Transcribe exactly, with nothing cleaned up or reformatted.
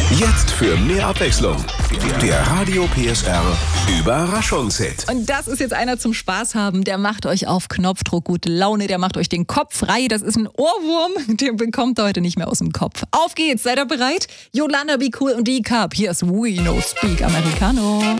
Jetzt für mehr Abwechslung. Der Radio P S R Überraschungshit. Und das ist jetzt einer zum Spaß haben. Der macht euch auf Knopfdruck gute Laune. Der macht euch den Kopf frei. Das ist ein Ohrwurm. Den bekommt ihr heute nicht mehr aus dem Kopf. Auf geht's. Seid ihr bereit? Yolanda Be Cool und D-Cup. Hier ist We No Speak Americano.